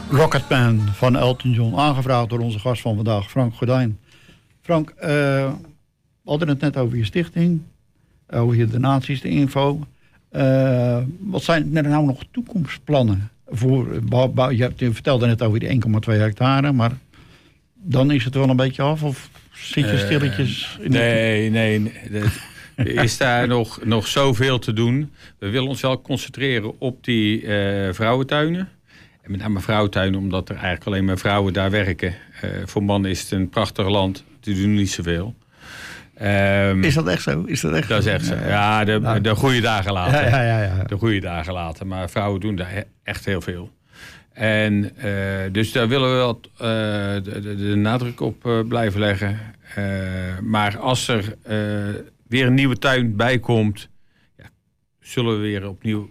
Rocketman van Elton John, aangevraagd door onze gast van vandaag, Frank Gordijn. Frank, we hadden het net over je stichting, over je donaties, de info. Wat zijn er nou nog toekomstplannen voor? Je vertelde net over die 1,2 hectare, maar dan is het wel een beetje af, of zit je stilletjes? Nee. Er is daar nog zoveel te doen. We willen ons wel concentreren op die vrouwentuinen. En met name vrouwentuinen, omdat er eigenlijk alleen maar vrouwen daar werken. Voor mannen is het een prachtig land. Die doen niet zoveel. Is dat echt zo? Dat is echt zo. Ja, de goede dagen later. Ja. De goede dagen later. Maar vrouwen doen daar echt heel veel. En dus daar willen we wel de nadruk op blijven leggen. Maar als er weer een nieuwe tuin bij komt, zullen we weer opnieuw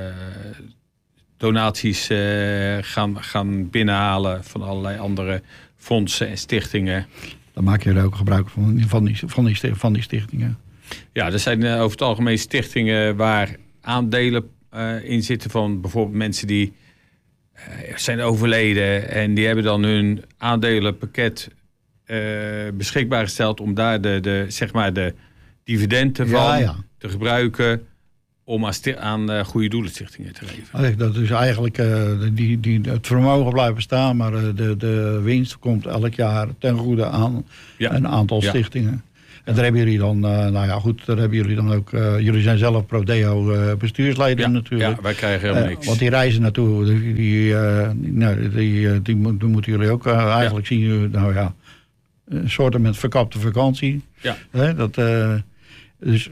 donaties gaan binnenhalen van allerlei andere fondsen en stichtingen. Dan maak je er ook gebruik van die stichtingen. Ja, er zijn over het algemeen stichtingen waar aandelen in zitten van bijvoorbeeld mensen die zijn overleden en die hebben dan hun aandelenpakket beschikbaar gesteld om daar de dividenden van te gebruiken om aan goede doelenstichtingen te geven. Dat is eigenlijk het vermogen blijft bestaan, maar de winst komt elk jaar ten goede aan een aantal stichtingen. En daar hebben jullie dan, daar hebben jullie dan ook, jullie zijn zelf Prodeo bestuursleden natuurlijk. Ja, wij krijgen helemaal niks. Want die reizen naartoe, die moeten jullie ook eigenlijk zien, een soort met verkapte vakantie. Ja. Dus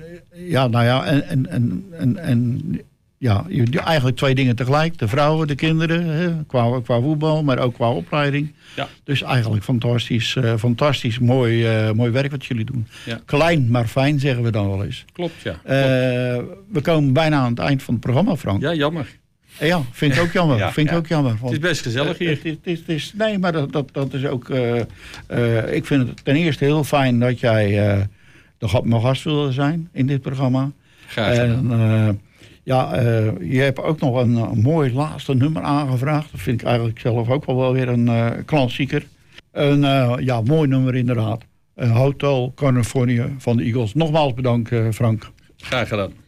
eigenlijk twee dingen tegelijk. De vrouwen, de kinderen, qua voetbal, maar ook qua opleiding. Ja. Dus eigenlijk fantastisch mooi werk wat jullie doen. Ja. Klein, maar fijn, zeggen we dan wel eens. Klopt, ja. We komen bijna aan het eind van het programma, Frank. Ja, jammer. Ja, vind ik ook jammer. Ook jammer, want het is best gezellig hier. Nee, maar dat is ook... ik vind het ten eerste heel fijn dat jij mijn gast wilde zijn in dit programma. Graag gedaan. Je hebt ook nog een mooi laatste nummer aangevraagd. Dat vind ik eigenlijk zelf ook wel weer een klassieker. Een mooi nummer inderdaad. Hotel California van de Eagles. Nogmaals bedankt, Frank. Graag gedaan.